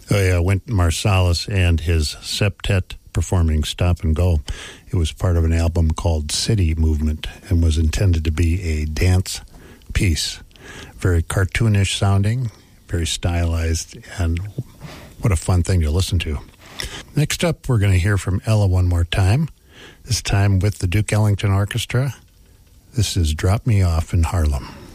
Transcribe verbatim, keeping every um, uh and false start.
Oh, yeah, Wynton Marsalis and his septet performing Stop and Go. It was part of an album called City Movement and was intended to be a dance piece. Very cartoonish sounding, very stylized, and what a fun thing to listen to. Next up, we're going to hear from Ella one more time, this time with the Duke Ellington Orchestra. This is Drop Me Off in Harlem.